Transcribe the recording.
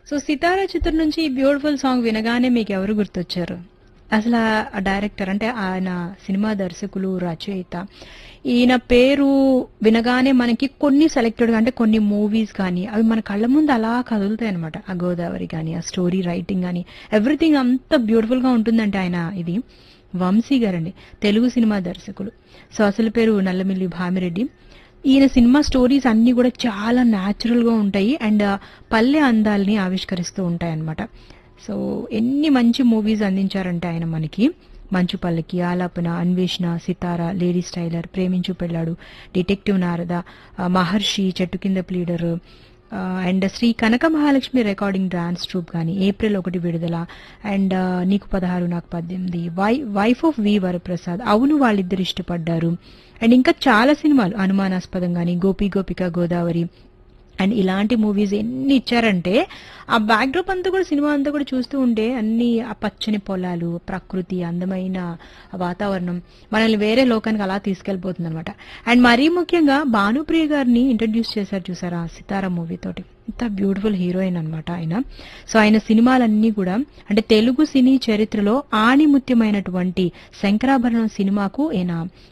So 'సితారా' చిత్రం నుంచి ఈ బ్యూటిఫుల్ సాంగ్ వినగానే మీకెవరు గుర్తొచ్చారు? అసల ఆ డైరెక్టర్ అంటే ఆయన సినిమా దర్శకులు, రచయిత ఈయన పేరు వినగానే మనకి కొన్ని సెలెక్టెడ్‌గా అంటే కొన్ని మూవీస్ గానీ, అవి మన కళ్ళ ముందు అలా కదులుతాయన్నమాట. ఆ 'గోదావరి' గాని, ఆ స్టోరీ రైటింగ్ గాని, ఎవ్రీథింగ్ అంత బ్యూటిఫుల్‌గా ఉంటుందంటే ఆయన ఇది వంశీ గారండి. తెలుగు సినిమా దర్శకులు. సో, అసలు పేరు నల్లమిల్లి భామిరెడ్డి. ఈయన సినిమా స్టోరీస్ అన్నీ కూడా చాలా న్యాచురల్ గా ఉంటాయి అండ్ పల్లె అందాల్ని ఆవిష్కరిస్తూ ఉంటాయన్నమాట. సో ఎన్ని మంచి మూవీస్ అందించారంటే ఆయన మనకి 'మంచు పల్లకి', 'ఆలాపన', 'అన్వేషణ', 'సితార', 'లేడీ స్టైలర్', 'ప్రేమించు పెళ్ళాడు', 'డిటెక్టివ్ నారద', 'మహర్షి', 'చెట్టు కింద pleader' and Shri Kanaka Mahalakshmi recording dance troupe కానీ ఏప్రిల్ 1 విడుదల అండ్ నీకు 16 నాకు 18 వైఫ్ ఆఫ్ వి వరప్రసాద్, అవును వాళ్ళిద్దరు ఇష్టపడ్డారు అండ్ ఇంకా చాలా సినిమాలు అనుమానాస్పదం గాని, 'గోపి గోపిక గోదావరి' అండ్ ఇలాంటి మూవీస్ ఎన్ని ఇచ్చారంటే ఆ బ్యాక్ డ్రాప్ అంతా కూడా సినిమా అంతా కూడా చూస్తూ ఉంటే అన్ని ఆ పచ్చని పొలాలు, ప్రకృతి, అందమైన వాతావరణం మనల్ని వేరే లోకానికి అలా తీసుకెళ్లిపోతుంది అనమాట. అండ్ మరీ ముఖ్యంగా భానుప్రియ గారిని ఇంట్రడ్యూస్ చేశారు చూసారా 'సితారా' మూవీ తోటి. ఇంత బ్యూటిఫుల్ హీరోయిన్ అనమాట ఆయన. సో ఆయన సినిమాలన్నీ కూడా అంటే తెలుగు సినీ చరిత్రలో ఆణిముత్యమైనటువంటి 'శంకరాభరణం' సినిమాకు ఈయన